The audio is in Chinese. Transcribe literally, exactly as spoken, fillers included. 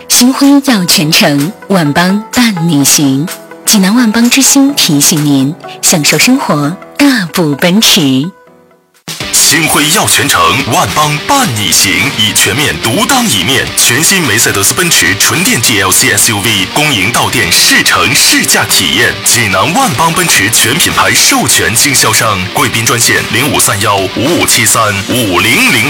新婚要全程，万邦伴你行。济南万邦之星提醒您，享受生活，大步奔驰。 星辉耀全程，万邦伴你行，以全面独当一面。全新梅赛德斯奔驰纯电 G L C S U V 公营到店试乘试驾体验。济南万邦奔驰全品牌授权经销商，贵宾专线零五三幺五五七三五零零。